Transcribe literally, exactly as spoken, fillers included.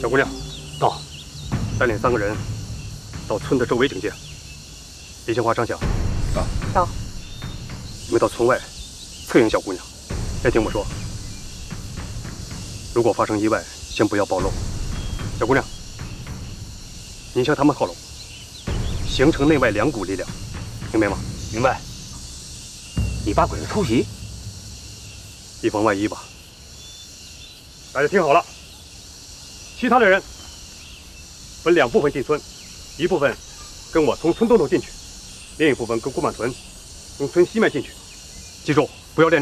小姑娘， 到， 带领三个人到村的周围警戒。李金华、张响， 到。 到。 你们到村外策应小姑娘。先听我说，如果发生意外，先不要暴露。小姑娘，你向他们靠拢，形成内外两股力量，明白吗？ 明白。你把鬼子偷袭， 以防万一吧。大家听好了，其他的人分两部分进村，一部分跟我从村东头进去，另一部分跟顾满屯从村西面进去。记住，